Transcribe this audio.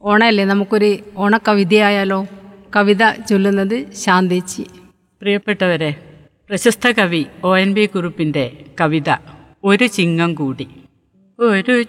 ഓണമല്ലേ, നമുക്കൊരു ഓണക്കവിതയായാലോ? കവിത ചൊല്ലുന്നത് ശാന്തേച്ചി. പ്രിയപ്പെട്ടവരെ, പ്രശസ്ത കവി ONV കുറുപ്പിൻ്റെ കവിത ഒരു ചിങ്ങം കൂടി. ഒരു